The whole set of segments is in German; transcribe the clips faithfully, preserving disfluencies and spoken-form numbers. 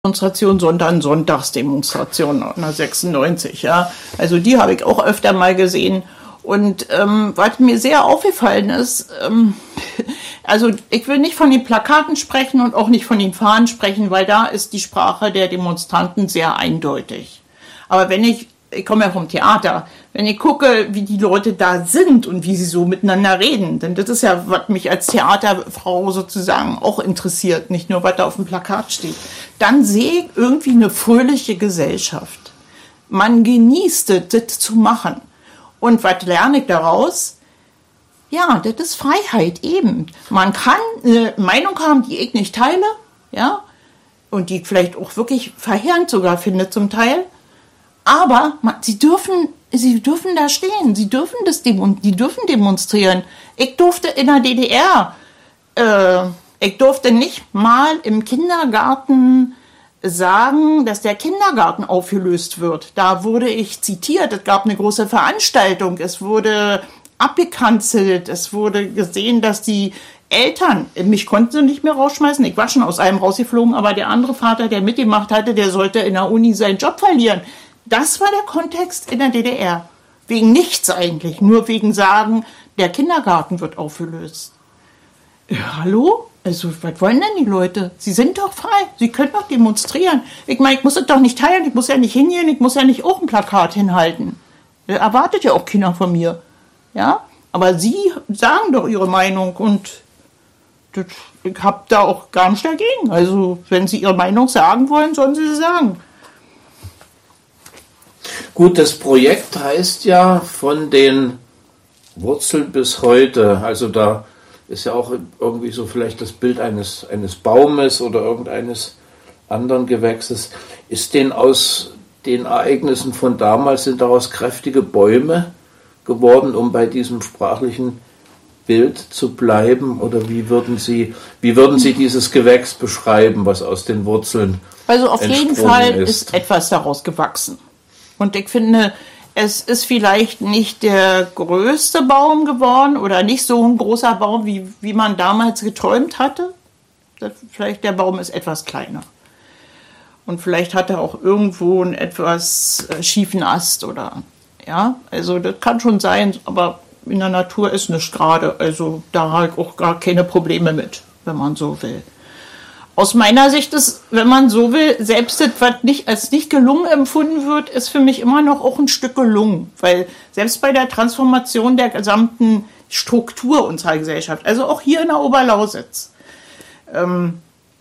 Demonstration, sondern Sonntagsdemonstration neunzehnhundertsechsundneunzig, ja. Also die habe ich auch öfter mal gesehen. Und ähm, was mir sehr aufgefallen ist, ähm, also ich will nicht von den Plakaten sprechen und auch nicht von den Fahnen sprechen, weil da ist die Sprache der Demonstranten sehr eindeutig. Aber wenn ich, ich komme ja vom Theater, wenn ich gucke, wie die Leute da sind und wie sie so miteinander reden, denn das ist ja, was mich als Theaterfrau sozusagen auch interessiert, nicht nur, was da auf dem Plakat steht, dann sehe ich irgendwie eine fröhliche Gesellschaft. Man genießt es, das zu machen. Und was lerne ich daraus? Ja, das ist Freiheit eben. Man kann eine Meinung haben, die ich nicht teile, ja, und die ich vielleicht auch wirklich verheerend sogar finde zum Teil. Aber man, sie dürfen, sie dürfen da stehen, sie dürfen das demon, die dürfen demonstrieren. Ich durfte in der D D R, äh, ich durfte nicht mal im Kindergarten sagen, dass der Kindergarten aufgelöst wird. Da wurde ich zitiert, es gab eine große Veranstaltung, es wurde abgekanzelt, es wurde gesehen, dass die Eltern, mich konnten sie nicht mehr rausschmeißen, ich war schon aus einem rausgeflogen, aber der andere Vater, der mitgemacht hatte, der sollte in der Uni seinen Job verlieren. Das war der Kontext in der D D R. Wegen nichts eigentlich, nur wegen sagen, der Kindergarten wird aufgelöst. Ja, hallo? Also, was wollen denn die Leute? Sie sind doch frei, sie können doch demonstrieren. Ich meine, ich muss es doch nicht teilen, ich muss ja nicht hingehen, ich muss ja nicht auch ein Plakat hinhalten. Das erwartet ja auch keiner von mir. Ja? Aber sie sagen doch ihre Meinung und das, ich habe da auch gar nicht dagegen. Also, wenn sie ihre Meinung sagen wollen, sollen sie sie sagen. Gut, das Projekt heißt ja von den Wurzeln bis heute. Also da ist ja auch irgendwie so vielleicht das Bild eines, eines Baumes oder irgendeines anderen Gewächses. Ist denn aus den Ereignissen von damals, sind daraus kräftige Bäume geworden, um bei diesem sprachlichen Bild zu bleiben? Oder wie würden Sie, wie würden Sie dieses Gewächs beschreiben, was aus den Wurzeln Also auf jeden Fall ist? ist etwas daraus gewachsen. Und ich finde, es ist vielleicht nicht der größte Baum geworden oder nicht so ein großer Baum, wie, wie man damals geträumt hatte. Vielleicht der Baum ist etwas kleiner. Und vielleicht hat er auch irgendwo einen etwas schiefen Ast oder, ja, also das kann schon sein, aber in der Natur ist nichts gerade. Also da habe ich auch gar keine Probleme mit, wenn man so will. Aus meiner Sicht ist, wenn man so will, selbst das, was nicht, als nicht gelungen empfunden wird, ist für mich immer noch auch ein Stück gelungen. Weil selbst bei der Transformation der gesamten Struktur unserer Gesellschaft, also auch hier in der Oberlausitz, ähm,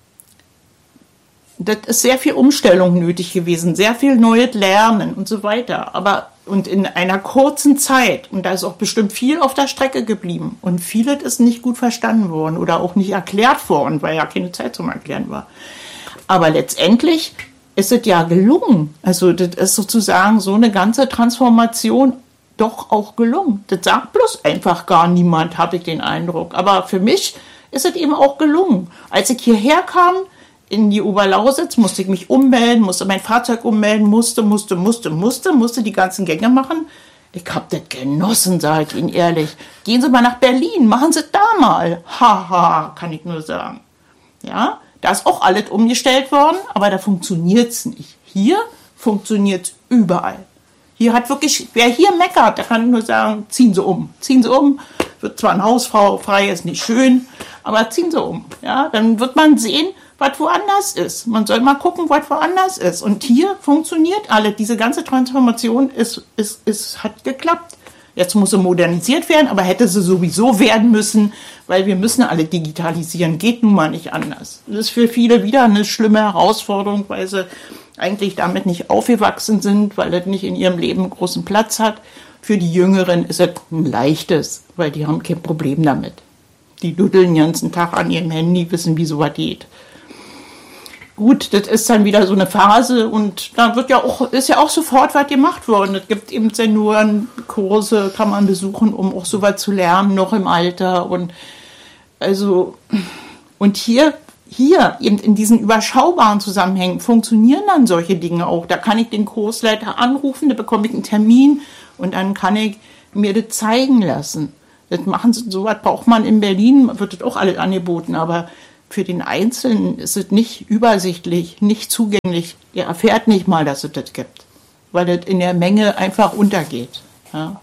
das ist sehr viel Umstellung nötig gewesen, sehr viel neues Lernen und so weiter. Aber und in einer kurzen Zeit, und da ist auch bestimmt viel auf der Strecke geblieben und vieles ist nicht gut verstanden worden oder auch nicht erklärt worden, weil ja keine Zeit zum Erklären war. Aber letztendlich ist es ja gelungen. Also das ist sozusagen so eine ganze Transformation doch auch gelungen. Das sagt bloß einfach gar niemand, habe ich den Eindruck. Aber für mich ist es eben auch gelungen. Als ich hierher kam, in die Oberlausitz, musste ich mich ummelden, musste mein Fahrzeug ummelden, musste, musste, musste, musste, musste die ganzen Gänge machen. Ich hab das genossen, sage ich Ihnen ehrlich. Gehen Sie mal nach Berlin, machen Sie da mal. Haha, kann ich nur sagen. Ja, da ist auch alles umgestellt worden, aber da funktioniert's nicht. Hier funktioniert's überall. Hier hat wirklich, wer hier meckert, der kann nur sagen, ziehen Sie um. Ziehen Sie um, wird zwar ein Hausfrau frei, ist nicht schön, aber ziehen Sie um. Ja, dann wird man sehen, was woanders ist. Man soll mal gucken, was woanders ist. Und hier funktioniert alles. Diese ganze Transformation ist, ist, ist, hat geklappt. Jetzt muss sie modernisiert werden, aber hätte sie sowieso werden müssen, weil wir müssen alle digitalisieren. Geht nun mal nicht anders. Das ist für viele wieder eine schlimme Herausforderung, weil sie eigentlich damit nicht aufgewachsen sind, weil das nicht in ihrem Leben einen großen Platz hat. Für die Jüngeren ist es ein leichtes, weil die haben kein Problem damit. Die duddeln den ganzen Tag an ihrem Handy, wissen, wie sowas geht. Gut, das ist dann wieder so eine Phase und da wird ja auch, ist ja auch sofort was gemacht worden. Es gibt eben Senioren, Kurse kann man besuchen, um auch sowas zu lernen, noch im Alter. Und also, und hier, hier eben in diesen überschaubaren Zusammenhängen funktionieren dann solche Dinge auch. Da kann ich den Kursleiter anrufen, da bekomme ich einen Termin und dann kann ich mir das zeigen lassen. Das machen sie, sowas braucht man in Berlin, wird das auch alles angeboten, aber für den Einzelnen ist es nicht übersichtlich, nicht zugänglich. Er erfährt nicht mal, dass es das gibt, weil es in der Menge einfach untergeht. Ja.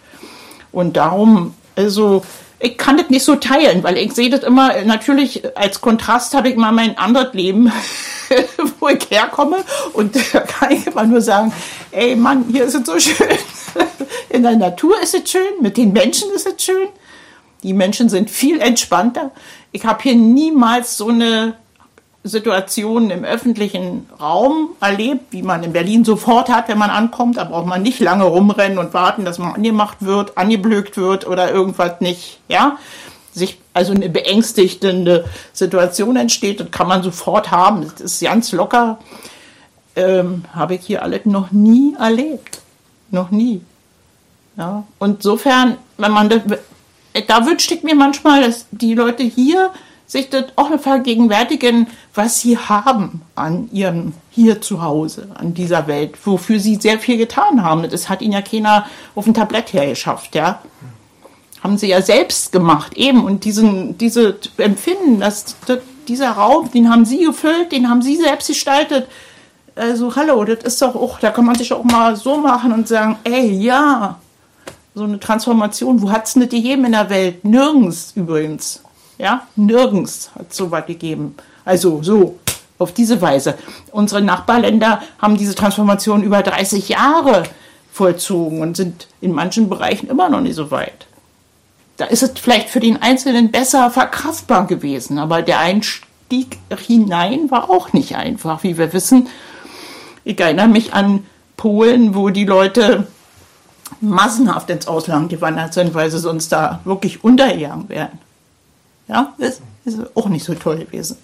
Und darum, also ich kann das nicht so teilen, weil ich sehe das immer, natürlich als Kontrast habe ich mal mein anderes Leben, wo ich herkomme, und da kann ich immer nur sagen, ey Mann, hier ist es so schön. In der Natur ist es schön, mit den Menschen ist es schön. Die Menschen sind viel entspannter. Ich habe hier niemals so eine Situation im öffentlichen Raum erlebt, wie man in Berlin sofort hat, wenn man ankommt. Da braucht man nicht lange rumrennen und warten, dass man angemacht wird, angeblökt wird oder irgendwas nicht. Ja, sich also eine beängstigende Situation entsteht, das kann man sofort haben. Das ist ganz locker. Ähm, habe ich hier alles noch nie erlebt. Noch nie. Ja, und insofern, wenn man das, da wünschte ich mir manchmal, dass die Leute hier sich das auch vergegenwärtigen, was sie haben an ihrem hier zu Hause, an dieser Welt, wofür sie sehr viel getan haben. Das hat ihnen ja keiner auf ein Tablett hergeschafft, ja. Haben sie ja selbst gemacht, eben. Und diesen, diese Empfinden, dass das, dieser Raum, den haben sie gefüllt, den haben sie selbst gestaltet. Also, hallo, das ist doch auch, da kann man sich auch mal so machen und sagen, ey, ja, so eine Transformation, wo hat es nicht gegeben in der Welt? Nirgends übrigens. Ja, nirgends hat es so was gegeben. Also so, auf diese Weise. Unsere Nachbarländer haben diese Transformation über dreißig Jahre vollzogen und sind in manchen Bereichen immer noch nicht so weit. Da ist es vielleicht für den Einzelnen besser verkraftbar gewesen, aber der Einstieg hinein war auch nicht einfach, wie wir wissen. Ich erinnere mich an Polen, wo die Leute massenhaft ins Ausland gewandert sind, weil sie sonst da wirklich untergegangen wären. Ja, das ist auch nicht so toll gewesen.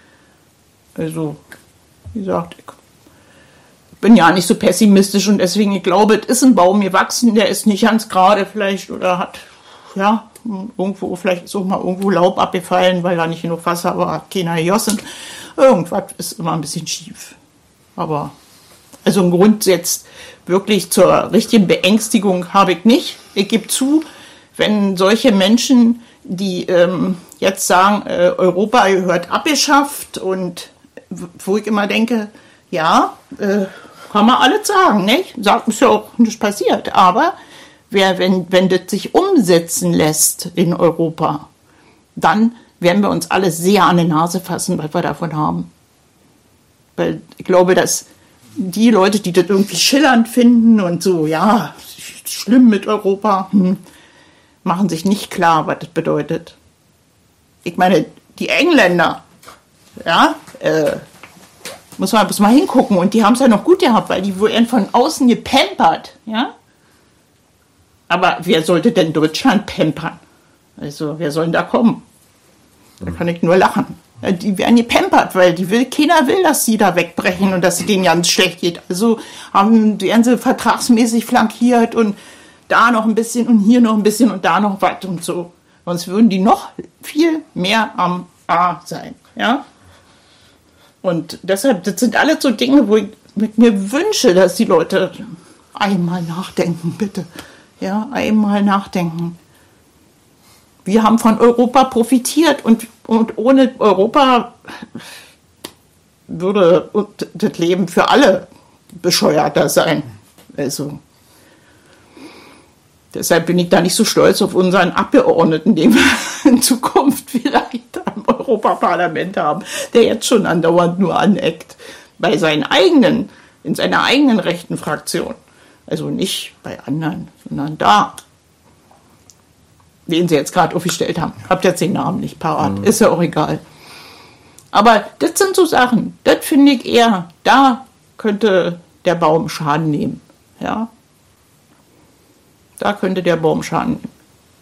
Also, wie gesagt, ich bin ja nicht so pessimistisch und deswegen, ich glaube, es ist ein Baum gewachsen, der ist nicht ganz gerade vielleicht oder hat, ja, irgendwo, vielleicht ist auch mal irgendwo Laub abgefallen, weil da nicht genug Wasser war, hat keiner gegossen. Irgendwas ist immer ein bisschen schief. Aber, also ein Grund jetzt wirklich zur richtigen Beängstigung habe ich nicht. Ich gebe zu, wenn solche Menschen, die ähm, jetzt sagen, äh, Europa gehört abgeschafft und wo ich immer denke, ja, äh, kann man alles sagen, nicht? Sagt, ist ja auch nicht passiert, aber wer, wenn, wenn das sich umsetzen lässt in Europa, dann werden wir uns alle sehr an die Nase fassen, was wir davon haben. Weil ich glaube, dass die Leute, die das irgendwie schillernd finden und so, ja, schlimm mit Europa, hm, machen sich nicht klar, was das bedeutet. Ich meine, die Engländer, ja, äh, muss man, muss man hingucken, und die haben es ja noch gut gehabt, weil die wurden von außen gepampert, ja. Aber wer sollte denn Deutschland pampern? Also, wer soll denn da kommen? Da kann ich nur lachen. Die werden gepampert, weil die will, keiner will, dass sie da wegbrechen und dass es denen ganz schlecht geht. Also haben, werden sie vertragsmäßig flankiert und da noch ein bisschen und hier noch ein bisschen und da noch was und so. Sonst würden die noch viel mehr am A sein, ja. Und deshalb, das sind alles so Dinge, wo ich mit mir wünsche, dass die Leute einmal nachdenken, bitte. Ja, einmal nachdenken. Wir haben von Europa profitiert und, und ohne Europa würde das Leben für alle bescheuerter sein. Also, deshalb bin ich da nicht so stolz auf unseren Abgeordneten, den wir in Zukunft vielleicht im Europaparlament haben, der jetzt schon andauernd nur aneckt bei seinen eigenen, in seiner eigenen rechten Fraktion. Also nicht bei anderen, sondern da, den sie jetzt gerade aufgestellt haben. Habt jetzt den Namen nicht parat, mhm. Ist ja auch egal. Aber das sind so Sachen, das finde ich eher, da könnte der Baum Schaden nehmen. Ja? Da könnte der Baum Schaden nehmen.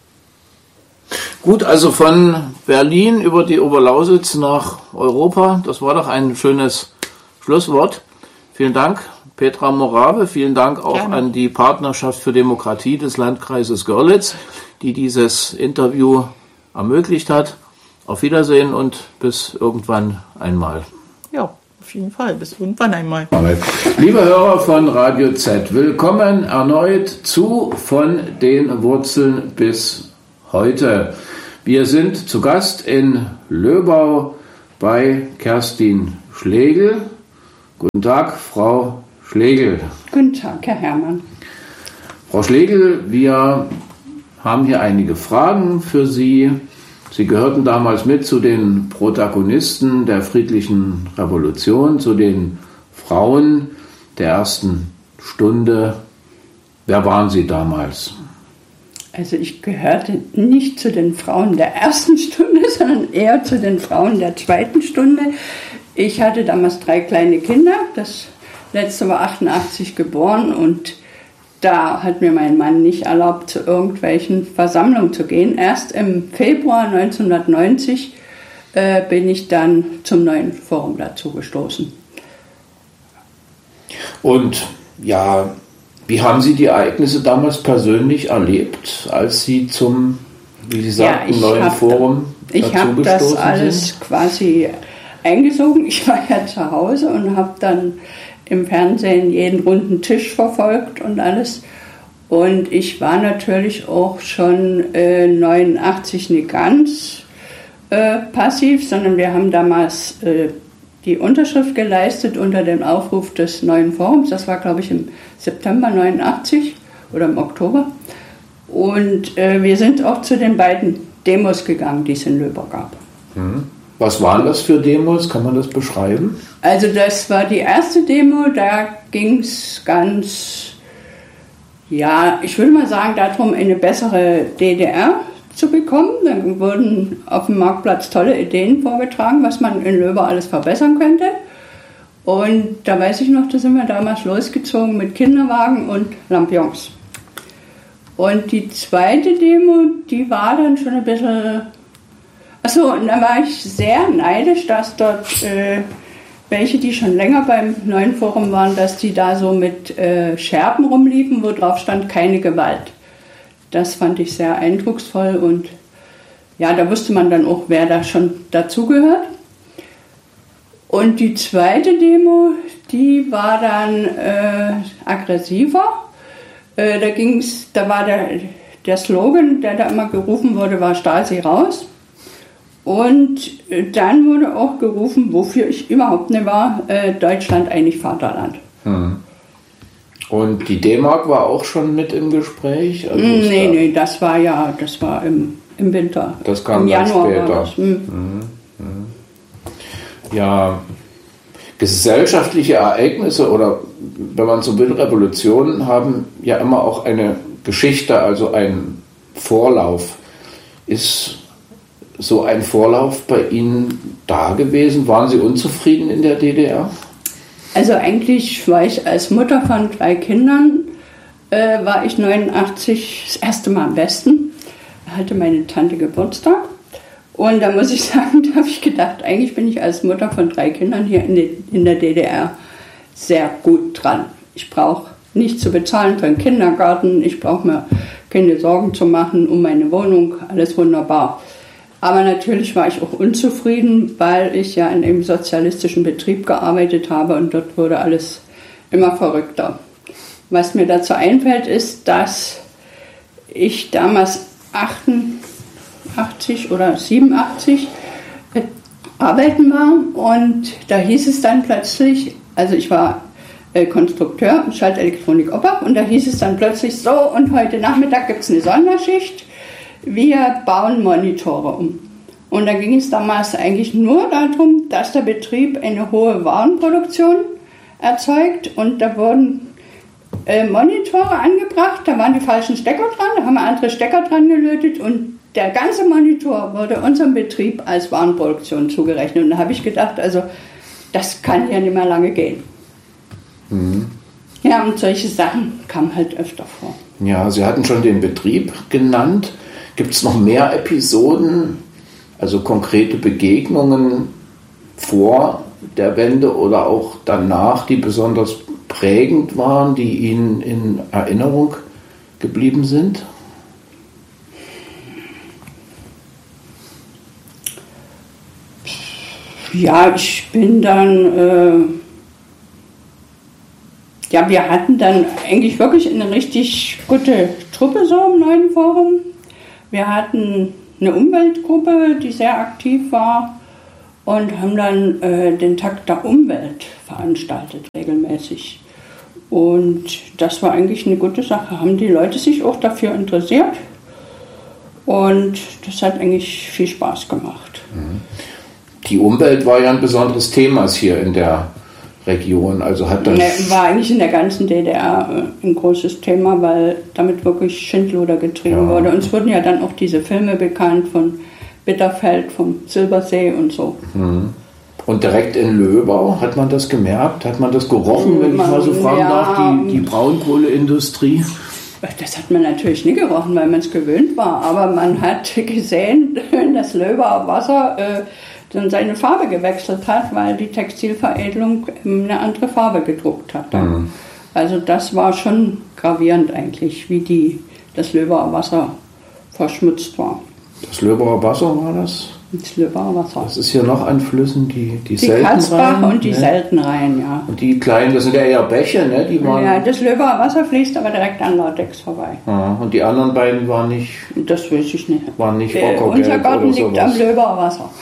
Gut, also von Berlin über die Oberlausitz nach Europa, das war doch ein schönes Schlusswort. Vielen Dank, Petra Morave. Vielen Dank auch Gerne. An die Partnerschaft für Demokratie des Landkreises Görlitz, die dieses Interview ermöglicht hat. Auf Wiedersehen und bis irgendwann einmal. Ja, auf jeden Fall. Bis irgendwann einmal. Liebe Hörer von Radio Z, willkommen erneut zu Von den Wurzeln bis heute. Wir sind zu Gast in Löbau bei Kerstin Schlegel. Guten Tag, Frau Schlegel. Guten Tag, Herr Herrmann. Frau Schlegel, wir haben hier einige Fragen für Sie. Sie gehörten damals mit zu den Protagonisten der friedlichen Revolution, zu den Frauen der ersten Stunde. Wer waren Sie damals? Also ich gehörte nicht zu den Frauen der ersten Stunde, sondern eher zu den Frauen der zweiten Stunde. Ich hatte damals drei kleine Kinder. Das letzte war achtundachtzig geboren und da hat mir mein Mann nicht erlaubt, zu irgendwelchen Versammlungen zu gehen. Erst im Februar neunzehnhundertneunzig äh, bin ich dann zum neuen Forum dazu gestoßen. Und ja, wie haben Sie die Ereignisse damals persönlich erlebt, als Sie zum, wie Sie sagten, ja, neuen Forum dazu gestoßen sind? Ich habe das alles quasi eingesogen. Ich war ja zu Hause und habe dann im Fernsehen jeden runden Tisch verfolgt und alles. Und ich war natürlich auch schon äh, neunundachtzig nicht ganz äh, passiv, sondern wir haben damals äh, die Unterschrift geleistet unter dem Aufruf des neuen Forums. Das war, glaube ich, im September neunundachtzig oder im Oktober. Und äh, wir sind auch zu den beiden Demos gegangen, die es in Löber gab. Mhm. Was waren das für Demos? Kann man das beschreiben? Also das war die erste Demo, da ging es ganz, ja, ich würde mal sagen, darum, eine bessere D D R zu bekommen. Dann wurden auf dem Marktplatz tolle Ideen vorgetragen, was man in Löber alles verbessern könnte. Und da weiß ich noch, da sind wir damals losgezogen mit Kinderwagen und Lampions. Und die zweite Demo, die war dann schon ein bisschen... Achso, und da war ich sehr neidisch, dass dort äh, welche, die schon länger beim neuen Forum waren, dass die da so mit äh, Scherben rumliefen, wo drauf stand, keine Gewalt. Das fand ich sehr eindrucksvoll und ja, da wusste man dann auch, wer da schon dazugehört. Und die zweite Demo, die war dann äh, aggressiver. Äh, da ging's, da war der, der Slogan, der da immer gerufen wurde, war Stasi raus. Und dann wurde auch gerufen, wofür ich überhaupt nicht war, äh, Deutschland eigentlich Vaterland. Hm. Und die D-Mark war auch schon mit im Gespräch? Also nee, da nee, das war ja, das war im, im Winter. Das kam im dann Januar später. War das. Hm. Mhm. Mhm. Ja, gesellschaftliche Ereignisse oder, wenn man so will, Revolutionen haben ja immer auch eine Geschichte, also einen Vorlauf. Ist so ein Vorlauf bei Ihnen da gewesen? Waren Sie unzufrieden in der D D R? Also eigentlich war ich als Mutter von drei Kindern, äh, war ich neunundachtzig das erste Mal am Westen. Da hatte meine Tante Geburtstag. Und da muss ich sagen, da habe ich gedacht, eigentlich bin ich als Mutter von drei Kindern hier in, die, in der D D R sehr gut dran. Ich brauche nichts zu bezahlen für den Kindergarten, ich brauche mir keine Sorgen zu machen um meine Wohnung, alles wunderbar. Aber natürlich war ich auch unzufrieden, weil ich ja in einem sozialistischen Betrieb gearbeitet habe und dort wurde alles immer verrückter. Was mir dazu einfällt, ist, dass ich damals achtundachtzig oder siebenundachtzig arbeiten war und da hieß es dann plötzlich, also ich war Konstrukteur und Schaltelektronik Ober und da hieß es dann plötzlich so, und heute Nachmittag gibt es eine Sonderschicht. Wir bauen Monitore um. Und da ging es damals eigentlich nur darum, dass der Betrieb eine hohe Warenproduktion erzeugt. Und da wurden äh, Monitore angebracht, da waren die falschen Stecker dran, da haben wir andere Stecker dran gelötet und der ganze Monitor wurde unserem Betrieb als Warenproduktion zugerechnet. Und da habe ich gedacht, also das kann ja nicht mehr lange gehen. Mhm. Ja, und solche Sachen kamen halt öfter vor. Ja, Sie hatten schon den Betrieb genannt. Gibt es noch mehr Episoden, also konkrete Begegnungen vor der Wende oder auch danach, die besonders prägend waren, die Ihnen in Erinnerung geblieben sind? Ja, ich bin dann, äh, ja, wir hatten dann eigentlich wirklich eine richtig gute Truppe so im neuen Forum. Wir hatten eine Umweltgruppe, die sehr aktiv war und haben dann äh, den Tag der Umwelt veranstaltet, regelmäßig. Und das war eigentlich eine gute Sache. Haben die Leute sich auch dafür interessiert und das hat eigentlich viel Spaß gemacht. Die Umwelt war ja ein besonderes Thema hier in der Region. Also hat das Ne, war eigentlich in der ganzen D D R ein großes Thema, weil damit wirklich Schindluder getrieben Ja. wurde. Und es wurden ja dann auch diese Filme bekannt von Bitterfeld, vom Silbersee und so. Und direkt in Löbau, hat man das gemerkt? Hat man das gerochen, wenn ich mal so fragen Ja. darf, die, die Braunkohleindustrie? Das hat man natürlich nie gerochen, weil man es gewöhnt war. Aber man hat gesehen, dass Löbauer Wasser äh, dann seine Farbe gewechselt hat, weil die Textilveredelung eine andere Farbe gedruckt hat. Mhm. Also das war schon gravierend eigentlich, wie die, das Löbauer Wasser verschmutzt war. Das Löbauer Wasser war das? Das Löbauer Wasser. Das ist hier noch an Flüssen, die, die, Die Katzbach Seltenrhein, und die ne? Seltenrhein, ja. Und die kleinen, das sind ja eher Bäche, ne? Die waren, Ja, das Löbauer Wasser fließt aber direkt an Lautex vorbei. ja, und die anderen beiden waren nicht, Das weiß ich nicht. waren nicht Äh, Ockergelb unser Garten oder liegt sowas. am Löbauer Wasser.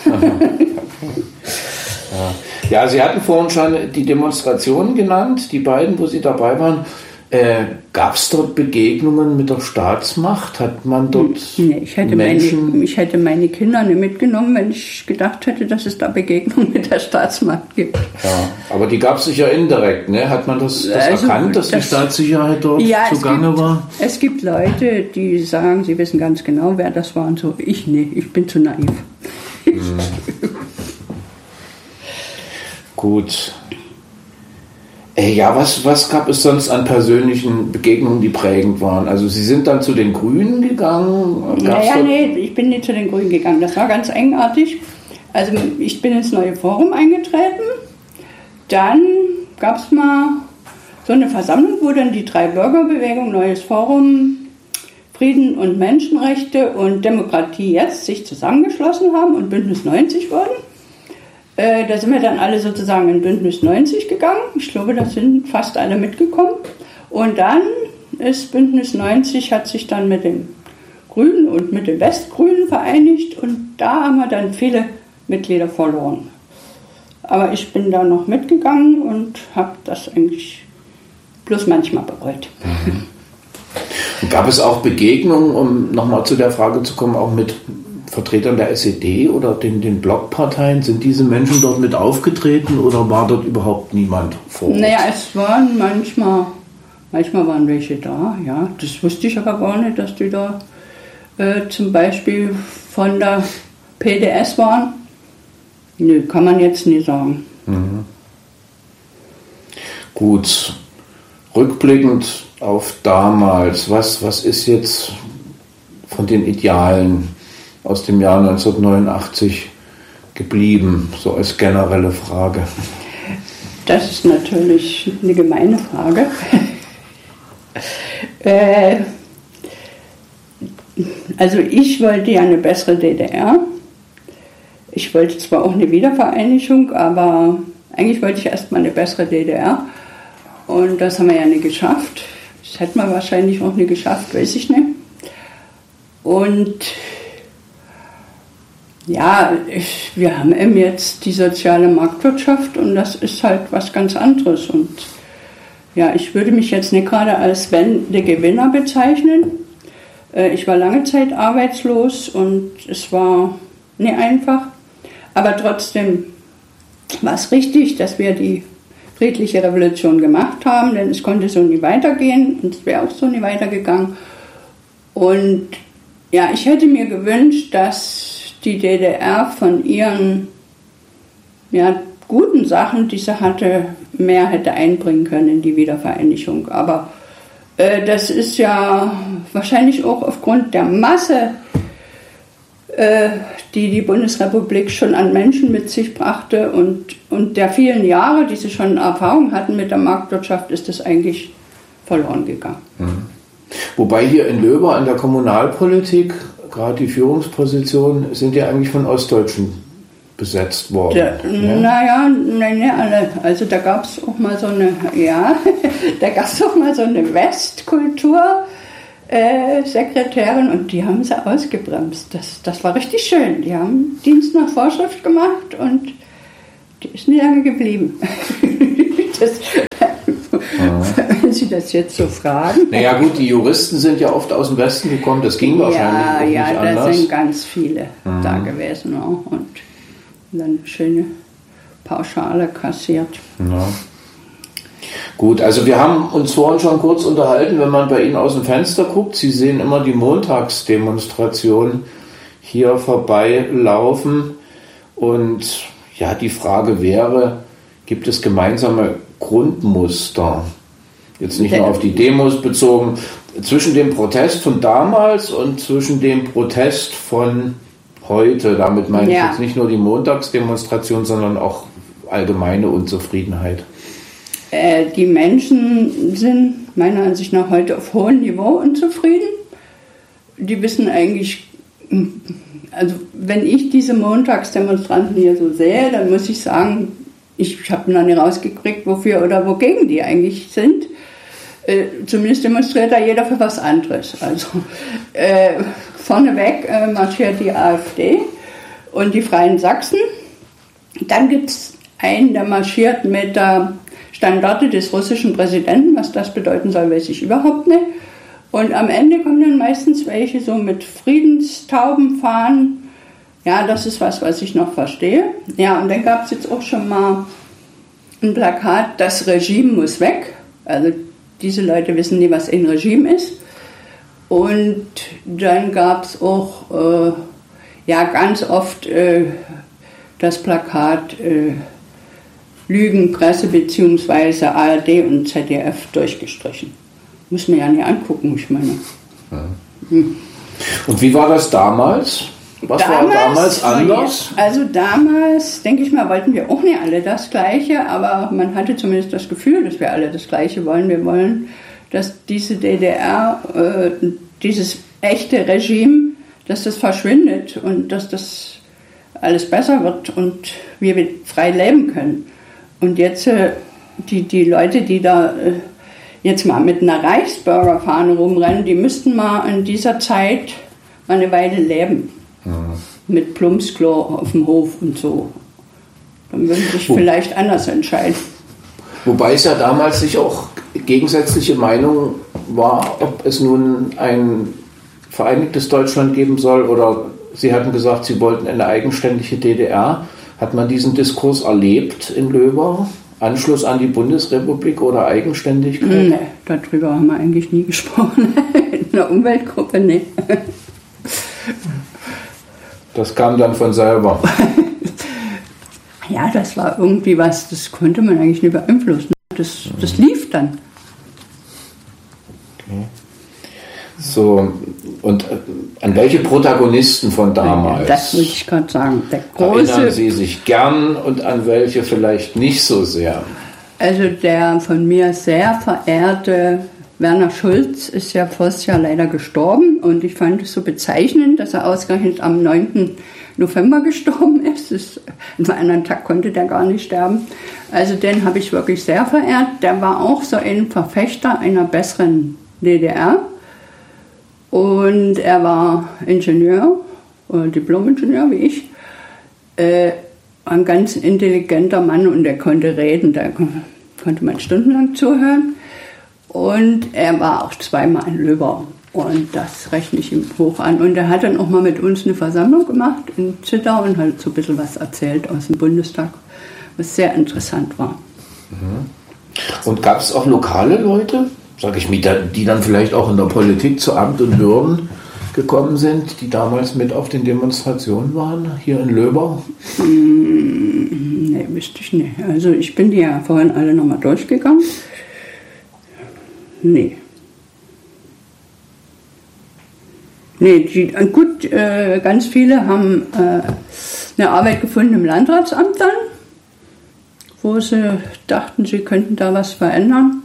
Ja, Sie hatten vorhin schon die Demonstrationen genannt, die beiden, wo Sie dabei waren. Äh, Gab es dort Begegnungen mit der Staatsmacht? Hat man dort Nee, ich hätte, Menschen... meine, ich hätte meine Kinder nicht mitgenommen, wenn ich gedacht hätte, dass es da Begegnungen mit der Staatsmacht gibt. Ja, aber die gab es sicher indirekt, ne? Hat man das, das Also, erkannt, dass das- die Staatssicherheit dort Ja, es zugange gibt, war? es gibt Leute, die sagen, sie wissen ganz genau, wer das war und so. Ich nicht, ich bin zu naiv. Gut. Äh, ja, was, was gab es sonst an persönlichen Begegnungen, die prägend waren? Also Sie sind dann zu den Grünen gegangen? Gab's Naja, dort- nee, ich bin nicht zu den Grünen gegangen. Das war ganz eigenartig. Also ich bin ins neue Forum eingetreten. Dann gab es mal so eine Versammlung, wo dann die drei Bürgerbewegungen, Neues Forum, Frieden und Menschenrechte und Demokratie jetzt sich zusammengeschlossen haben und Bündnis neunzig wurden. Äh, da sind wir dann alle sozusagen in Bündnis neunzig gegangen. Ich glaube, da sind fast alle mitgekommen. Und dann ist Bündnis neunzig, hat sich dann mit den Grünen und mit den Westgrünen vereinigt und da haben wir dann viele Mitglieder verloren. Aber ich bin da noch mitgegangen und habe das eigentlich bloß manchmal bereut. Gab es auch Begegnungen, um nochmal zu der Frage zu kommen, auch mit Vertretern der S E D oder den, den Blockparteien? Sind diese Menschen dort mit aufgetreten oder war dort überhaupt niemand vor Ort? Naja, es waren manchmal, manchmal waren welche da, ja. Das wusste ich aber gar nicht, dass die da äh, zum Beispiel von der P D S waren. Nö, kann man jetzt nie sagen. Mhm. Gut, rückblickend auf damals, was, was ist jetzt von den Idealen aus dem Jahr neunzehnhundertneunundachtzig geblieben, so als generelle Frage? Das ist natürlich eine gemeine Frage. äh, also ich wollte ja eine bessere D D R. Ich wollte zwar auch eine Wiedervereinigung, aber eigentlich wollte ich erstmal eine bessere D D R. Und das haben wir ja nicht geschafft. Das hätten wir wahrscheinlich auch nicht geschafft, weiß ich nicht. Und ja, ich, wir haben eben jetzt die soziale Marktwirtschaft und das ist halt was ganz anderes. Und ja, ich würde mich jetzt nicht gerade als Wende-Gewinner bezeichnen. Äh, ich war lange Zeit arbeitslos und es war nicht einfach. Aber trotzdem war es richtig, dass wir die friedliche Revolution gemacht haben, denn es konnte so nie weitergehen und es wäre auch so nie weitergegangen. Und ja, ich hätte mir gewünscht, dass die D D R von ihren ja, guten Sachen, die sie hatte, mehr hätte einbringen können in die Wiedervereinigung. Aber äh, das ist ja wahrscheinlich auch aufgrund der Masse, äh, die die Bundesrepublik schon an Menschen mit sich brachte und, und der vielen Jahre, die sie schon Erfahrung hatten mit der Marktwirtschaft, ist das eigentlich verloren gegangen. Mhm. Wobei hier in Löbau in der Kommunalpolitik, gerade die Führungspositionen, sind ja eigentlich von Ostdeutschen besetzt worden. Der, ja? Naja, nein, nicht alle. Also da gab es auch mal so eine, ja, da gab es auch mal so eine Westkultur. äh, Sekretärin und die haben sie ausgebremst. Das, das war richtig schön. Die haben Dienst nach Vorschrift gemacht und die ist nicht lange geblieben. das, wenn Sie das jetzt so fragen. Naja gut, die Juristen sind ja oft aus dem Westen gekommen, das ging wahrscheinlich ja, auch nicht ja, anders. Ja, da sind ganz viele mhm. da gewesen auch und dann eine schöne Pauschale kassiert. Ja. Gut, also wir haben uns vorhin schon kurz unterhalten, wenn man bei Ihnen aus dem Fenster guckt, Sie sehen immer die Montagsdemonstration hier vorbeilaufen und ja, die Frage wäre, gibt es gemeinsame Grundmuster, jetzt nicht nur auf die Demos bezogen, zwischen dem Protest von damals und zwischen dem Protest von heute? Damit meine ja. ich jetzt nicht nur die Montagsdemonstration, sondern auch allgemeine Unzufriedenheit. Äh, die Menschen sind meiner Ansicht nach heute auf hohem Niveau unzufrieden. Die wissen eigentlich, also wenn ich diese Montagsdemonstranten hier so sehe, dann muss ich sagen, ich habe noch nicht rausgekriegt, wofür oder wogegen die eigentlich sind. Äh, zumindest demonstriert da jeder für was anderes. Also äh, vorneweg äh, marschiert die AfD und die Freien Sachsen. Dann gibt es einen, der marschiert mit der Standarte des russischen Präsidenten. Was das bedeuten soll, weiß ich überhaupt nicht. Und am Ende kommen dann meistens welche so mit Friedenstaubenfahnen. Ja, das ist was, was ich noch verstehe. Ja, und dann gab es jetzt auch schon mal ein Plakat, das Regime muss weg. Also diese Leute wissen nie, was ein Regime ist. Und dann gab es auch äh, ja, ganz oft äh, das Plakat äh, Lügenpresse bzw. A R D und Z D F durchgestrichen. Muss man ja nicht angucken, ich meine. Ja. Hm. Und wie war das damals? Was damals, war damals anders? Also damals, denke ich mal, wollten wir auch nicht alle das Gleiche, aber man hatte zumindest das Gefühl, dass wir alle das Gleiche wollen. Wir wollen, dass diese D D R, äh, dieses echte Regime, dass das verschwindet und dass das alles besser wird und wir frei leben können. Und jetzt äh, die, die Leute, die da äh, jetzt mal mit einer Reichsbürgerfahne rumrennen, die müssten mal in dieser Zeit mal eine Weile leben. Ja. Mit Plumpsklo auf dem Hof und so. Dann würden sie sich Wo, vielleicht anders entscheiden. Wobei es ja damals sich auch gegensätzliche Meinung war, ob es nun ein vereinigtes Deutschland geben soll oder Sie hatten gesagt, Sie wollten eine eigenständige D D R. Hat man diesen Diskurs erlebt in Löber? Anschluss an die Bundesrepublik oder Eigenständigkeit? Nee, darüber haben wir eigentlich nie gesprochen. In der Umweltgruppe, nee. Das kam dann von selber. Ja, das war irgendwie was, das konnte man eigentlich nicht beeinflussen. Das, das lief dann. Okay. So, und an welche Protagonisten von damals? Das muss ich gerade sagen. Der große, erinnern Sie sich gern und an welche vielleicht nicht so sehr? Also der von mir sehr verehrte Werner Schulz ist ja voriges Jahr leider gestorben und ich fand es so bezeichnend, dass er ausgerechnet am neunten November gestorben ist. Das, an einem anderen Tag konnte der gar nicht sterben. Also den habe ich wirklich sehr verehrt. Der war auch so ein Verfechter einer besseren D D R. Und er war Ingenieur, äh, Diplom-Ingenieur wie ich, äh, ein ganz intelligenter Mann und er konnte reden, da konnte man stundenlang zuhören. Und er war auch zweimal in Löber und das rechne ich ihm hoch an. Und er hat dann auch mal mit uns eine Versammlung gemacht in Zittau und hat so ein bisschen was erzählt aus dem Bundestag, was sehr interessant war. Und gab es auch lokale Leute? Sag ich mir, die dann vielleicht auch in der Politik zu Amt und Würden gekommen sind, die damals mit auf den Demonstrationen waren, hier in Löber? Mm, ne, wüsste ich nicht. Also ich bin die ja vorhin alle nochmal durchgegangen. Nee. Nee, die, gut, äh, ganz viele haben äh, eine Arbeit gefunden im Landratsamt dann, wo sie dachten, sie könnten da was verändern.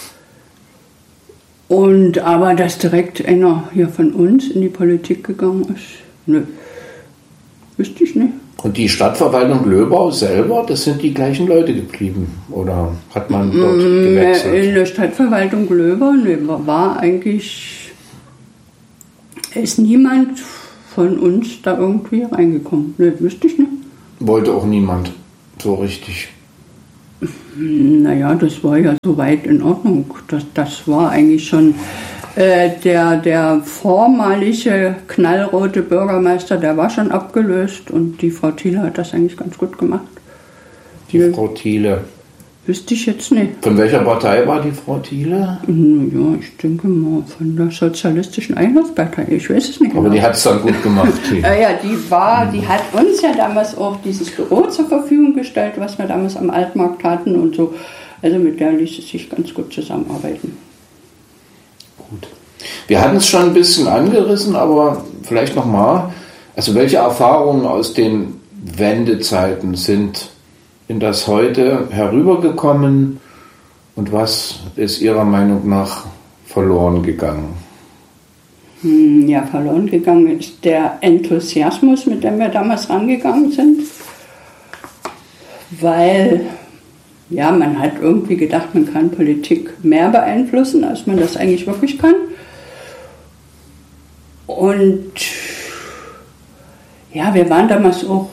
Und aber dass direkt einer hier von uns in die Politik gegangen ist, nö, wüsste ich nicht. Und die Stadtverwaltung Löbau selber, das sind die gleichen Leute geblieben? Oder hat man dort gewechselt? In der Stadtverwaltung Löbau, nö, war eigentlich ist niemand von uns da irgendwie reingekommen. Ne, wüsste ich nicht. Wollte auch niemand so richtig. Naja, das war ja soweit in Ordnung. Das, das war eigentlich schon äh, der, der vormalige knallrote Bürgermeister, der war schon abgelöst und die Frau Thiele hat das eigentlich ganz gut gemacht. Die ja. Frau Thiele. Wüsste ich jetzt nicht. Von welcher Partei war die Frau Thiele? Ja, ich denke mal von der Sozialistischen Einheitspartei. Ich weiß es nicht. Aber genau. Die hat es dann gut gemacht. Ja, ja, die war, die hat uns ja damals auch dieses Büro zur Verfügung gestellt, was wir damals am Altmarkt hatten und so. Also mit der ließ es sich ganz gut zusammenarbeiten. Gut. Wir hatten es schon ein bisschen angerissen, aber vielleicht nochmal. Also welche Erfahrungen aus den Wendezeiten sind in das Heute herübergekommen und was ist Ihrer Meinung nach verloren gegangen? Ja, verloren gegangen ist der Enthusiasmus, mit dem wir damals rangegangen sind, weil ja, man hat irgendwie gedacht, man kann Politik mehr beeinflussen, als man das eigentlich wirklich kann. Und ja, wir waren damals auch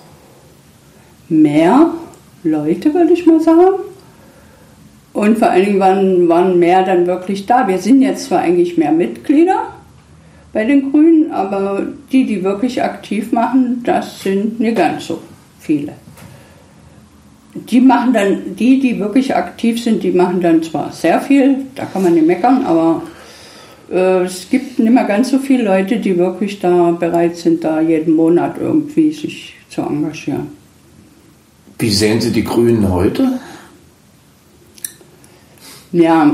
mehr Leute, würde ich mal sagen. Und vor allen Dingen waren, waren mehr dann wirklich da. Wir sind jetzt zwar eigentlich mehr Mitglieder bei den Grünen, aber die, die wirklich aktiv machen, das sind nicht ganz so viele. Die machen dann, die, die wirklich aktiv sind, die machen dann zwar sehr viel, da kann man nicht meckern, aber äh, es gibt nicht mehr ganz so viele Leute, die wirklich da bereit sind, da jeden Monat irgendwie sich zu engagieren. Wie sehen Sie die Grünen heute? Ja.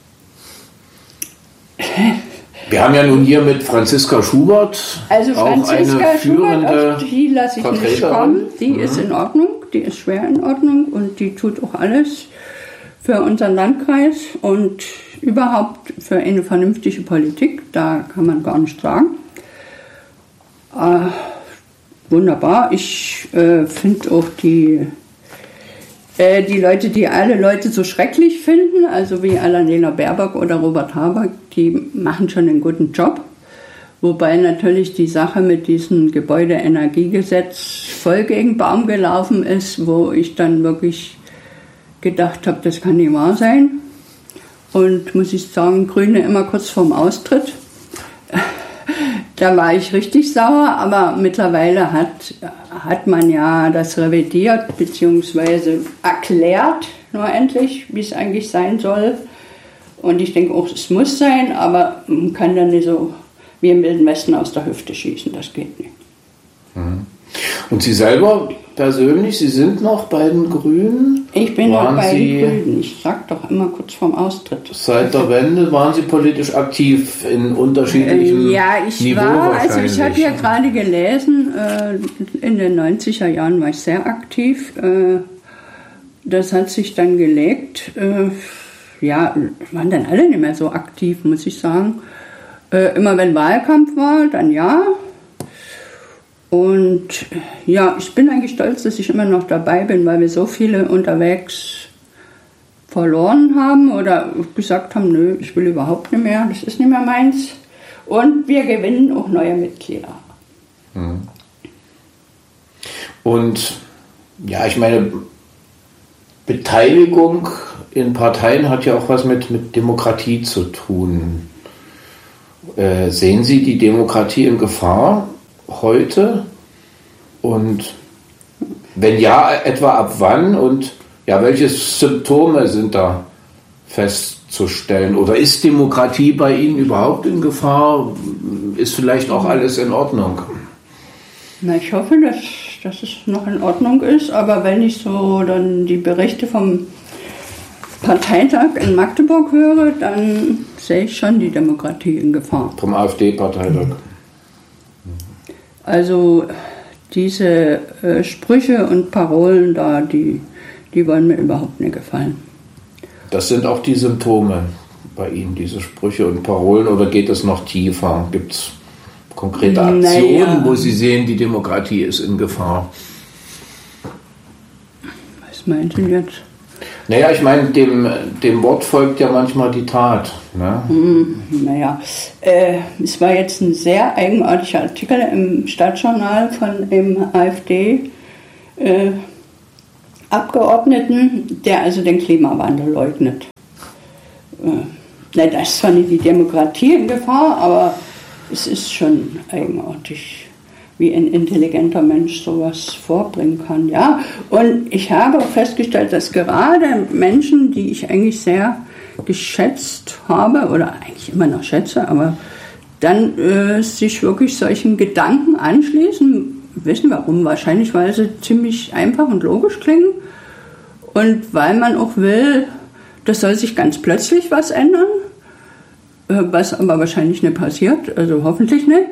Wir haben ja nun hier mit Franziska Schubert also auch Franziska eine führende Schubert, auf die lasse ich nicht kommen. Die mhm. ist in Ordnung, die ist schwer in Ordnung und die tut auch alles für unseren Landkreis und überhaupt für eine vernünftige Politik. Da kann man gar nicht sagen. Äh, wunderbar. Ich äh, finde auch die äh, die Leute, die alle Leute so schrecklich finden, also wie Annalena Baerbock oder Robert Habeck, die machen schon einen guten Job. Wobei natürlich die Sache mit diesem Gebäudeenergiegesetz voll gegen Baum gelaufen ist, wo ich dann wirklich gedacht habe, das kann nicht wahr sein. Und muss ich sagen, Grüne immer kurz vorm Austritt. Da war ich richtig sauer, aber mittlerweile hat, hat man ja das revidiert bzw. erklärt, nur endlich, wie es eigentlich sein soll. Und ich denke auch, es muss sein, aber man kann dann nicht so wie im Wilden Westen aus der Hüfte schießen, das geht nicht. Und Sie selber persönlich, Sie sind noch bei den Grünen? Ich bin noch bei den Grünen, ich sag doch immer kurz vorm Austritt. Seit der Wende waren Sie politisch aktiv in unterschiedlichen äh, Ja, ich Niveau war, also ich habe ja gerade gelesen, äh, in den neunziger Jahren war ich sehr aktiv. Äh, das hat sich dann gelegt. Äh, ja, waren dann alle nicht mehr so aktiv, muss ich sagen. Äh, immer wenn Wahlkampf war, dann ja. Und ja, ich bin eigentlich stolz, dass ich immer noch dabei bin, weil wir so viele unterwegs verloren haben oder gesagt haben, nö, ich will überhaupt nicht mehr, das ist nicht mehr meins. Und wir gewinnen auch neue Mitglieder. Und ja, ich meine, Beteiligung in Parteien hat ja auch was mit, mit Demokratie zu tun. Äh, sehen Sie die Demokratie in Gefahr heute? Und wenn ja, etwa ab wann? Und ja, welche Symptome sind da festzustellen? Oder ist Demokratie bei Ihnen überhaupt in Gefahr? Ist vielleicht auch alles in Ordnung? Na, ich hoffe, dass, dass es noch in Ordnung ist, aber wenn ich so dann die Berichte vom Parteitag in Magdeburg höre, dann sehe ich schon die Demokratie in Gefahr. Vom AfD-Parteitag? Also diese äh, Sprüche und Parolen da, die, die wollen mir überhaupt nicht gefallen. Das sind auch die Symptome bei Ihnen, diese Sprüche und Parolen, oder geht es noch tiefer? Gibt es konkrete Aktionen, naja, wo Sie sehen, die Demokratie ist in Gefahr? Was meint ihr jetzt? Naja, ich meine, dem, dem Wort folgt ja manchmal die Tat. Ne? Hm, naja, äh, es war jetzt ein sehr eigenartiger Artikel im Stadtjournal von dem AfD äh, Abgeordneten, der also den Klimawandel leugnet. Äh, na, da ist zwar nicht die Demokratie in Gefahr, aber es ist schon eigenartig, wie ein intelligenter Mensch sowas vorbringen kann. Ja? Und ich habe auch festgestellt, dass gerade Menschen, die ich eigentlich sehr geschätzt habe oder eigentlich immer noch schätze, aber dann äh, sich wirklich solchen Gedanken anschließen, wissen warum? Wahrscheinlich, weil sie ziemlich einfach und logisch klingen und weil man auch will, das soll sich ganz plötzlich was ändern, äh, was aber wahrscheinlich nicht passiert, also hoffentlich nicht.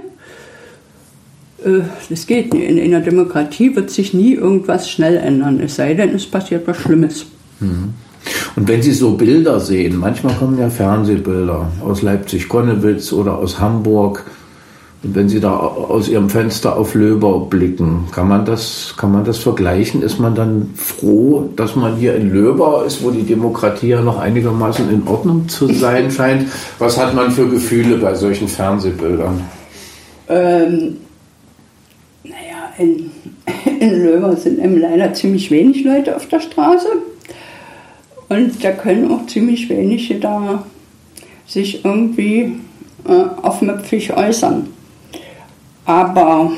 Das geht nicht. In einer Demokratie wird sich nie irgendwas schnell ändern, es sei denn, es passiert was Schlimmes. Und wenn Sie so Bilder sehen, manchmal kommen ja Fernsehbilder aus Leipzig-Konnewitz oder aus Hamburg, und wenn Sie da aus Ihrem Fenster auf Löber blicken, kann man das, kann man das vergleichen? Ist man dann froh, dass man hier in Löber ist, wo die Demokratie ja noch einigermaßen in Ordnung zu sein scheint? Was hat man für Gefühle bei solchen Fernsehbildern? Ähm, naja, in, in Löber sind eben leider ziemlich wenig Leute auf der Straße. Und da können auch ziemlich wenige da sich irgendwie äh, aufmüpfig äußern. Aber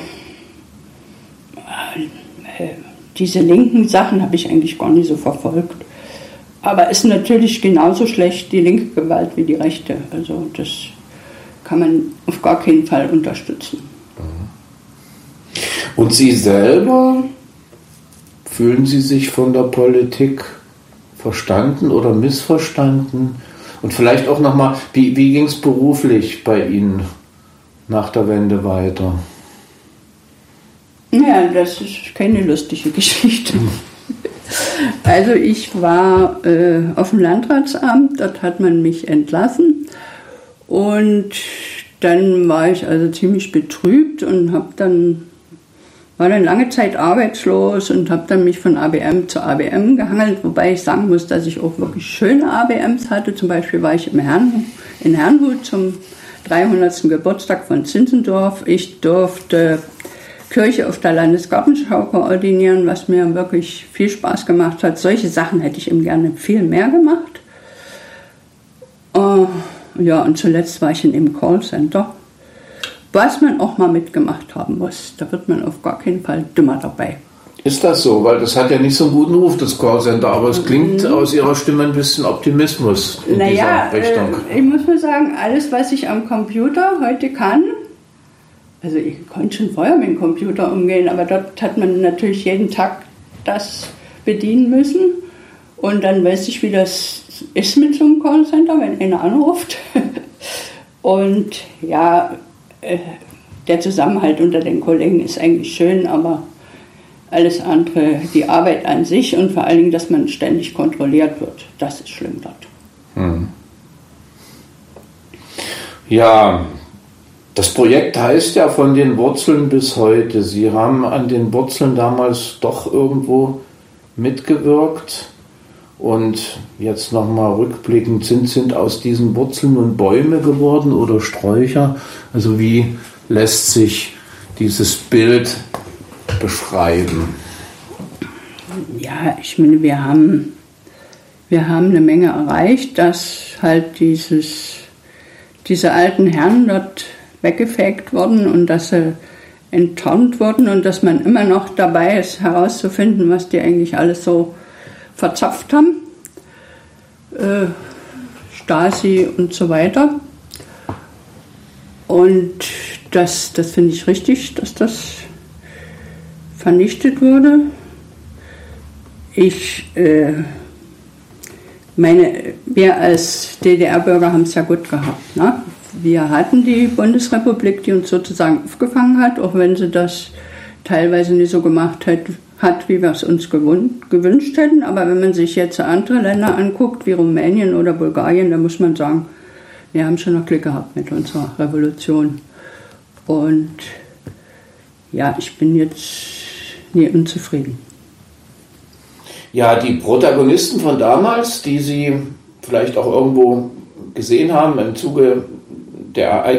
äh, diese linken Sachen habe ich eigentlich gar nicht so verfolgt. Aber ist natürlich genauso schlecht die linke Gewalt wie die rechte. Also das kann man auf gar keinen Fall unterstützen. Und Sie selber, fühlen Sie sich von der Politik verstanden oder missverstanden? Und vielleicht auch nochmal, wie, wie ging es beruflich bei Ihnen nach der Wende weiter? Ja, das ist keine lustige Geschichte. Also ich war äh, auf dem Landratsamt, dort hat man mich entlassen und dann war ich also ziemlich betrübt und habe dann war dann lange Zeit arbeitslos und habe dann mich von A B M zu A B M gehangelt, wobei ich sagen muss, dass ich auch wirklich schöne A B Ms hatte. Zum Beispiel war ich im Herrn, in Herrnhut zum dreihundertsten Geburtstag von Zinzendorf. Ich durfte Kirche auf der Landesgartenschau koordinieren, was mir wirklich viel Spaß gemacht hat. Solche Sachen hätte ich eben gerne viel mehr gemacht. Uh, ja, und zuletzt war ich in einem Callcenter, was man auch mal mitgemacht haben muss. Da wird man auf gar keinen Fall dümmer dabei. Ist das so? Weil das hat ja nicht so einen guten Ruf, das Callcenter, aber es klingt mhm. aus Ihrer Stimme ein bisschen Optimismus in naja, dieser Richtung. Äh, ich muss mal sagen, alles, was ich am Computer heute kann, also ich konnte schon vorher mit dem Computer umgehen, aber dort hat man natürlich jeden Tag das bedienen müssen. Und dann weiß ich, wie das ist mit so einem Callcenter, wenn einer anruft. Und ja, der Zusammenhalt unter den Kollegen ist eigentlich schön, aber alles andere, die Arbeit an sich und vor allen Dingen, dass man ständig kontrolliert wird, das ist schlimm dort. Hm. Ja, das Projekt heißt ja von den Wurzeln bis heute. Sie haben an den Wurzeln damals doch irgendwo mitgewirkt. Und jetzt nochmal rückblickend, sind, sind aus diesen Wurzeln nun Bäume geworden oder Sträucher? Also wie lässt sich dieses Bild beschreiben? Ja, ich meine, wir haben, wir haben eine Menge erreicht, dass halt dieses, diese alten Herren dort weggefegt wurden und dass sie enttarnt wurden und dass man immer noch dabei ist, herauszufinden, was die eigentlich alles so verzapft haben, äh, Stasi und so weiter. Und das, das finde ich richtig, dass das vernichtet wurde. Ich äh, meine, wir als D D R-Bürger haben es ja gut gehabt. Ne? Wir hatten die Bundesrepublik, die uns sozusagen aufgefangen hat, auch wenn sie das teilweise nicht so gemacht hat, hat, wie wir es uns gewünscht hätten. Aber wenn man sich jetzt andere Länder anguckt, wie Rumänien oder Bulgarien, dann muss man sagen, wir haben schon noch Glück gehabt mit unserer Revolution. Und ja, ich bin jetzt nie unzufrieden. Ja, die Protagonisten von damals, die Sie vielleicht auch irgendwo gesehen haben im Zuge der Ereignisse